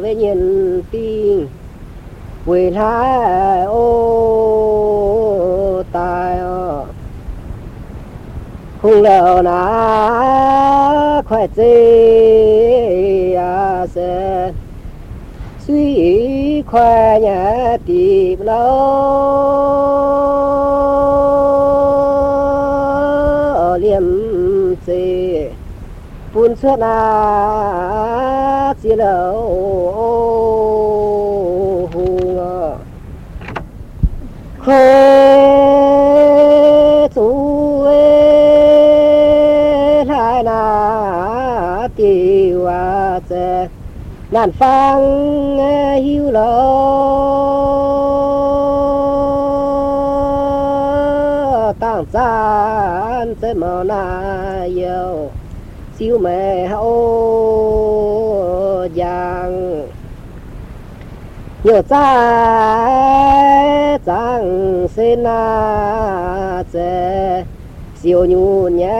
về nhìn tình quỳ thái ô tài không lỡ ná khỏe chê à sẽ suy khoe nhà tìm lâu liêm chê phun suốt na chỉ lâu hùng khơi chú hai na tiêu à sẽ ngàn phang hiu lo tăng gian sẽ mò na yêu siêu mẹ ô giang nhiều cha chẳng xin na sẽ siêu nhu nhé